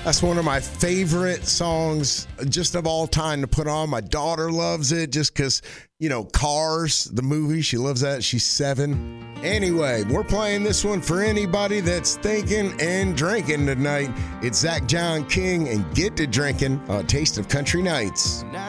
That's one of my favorite songs just of all time to put on. My daughter loves it just because, Cars, the movie, she loves that. She's 7. Anyway, we're playing this one for anybody that's thinking and drinking tonight. It's Zach John King and Get to Drinking on Taste of Country Nights. Now